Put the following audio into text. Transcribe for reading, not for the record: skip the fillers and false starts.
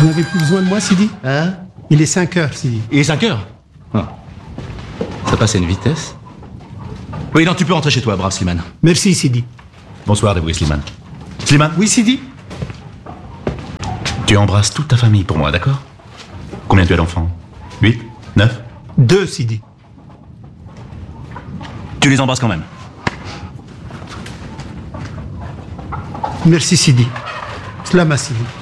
Vous n'avez plus besoin de moi, Sidi? Hein? Il est 5 heures, Sidi. Il est 5 heures? Ah. Ça passe à une vitesse. Oui, non, tu peux rentrer chez toi, brave Slimane. Merci, Sidi. Bonsoir, dévoué Slimane. Slimane? Oui, Sidi? Tu embrasses toute ta famille pour moi, d'accord? Combien tu as d'enfants? 8? 9? 2, Sidi. Tu les embrasses quand même? Merci, Sidi. Slama, Sidi.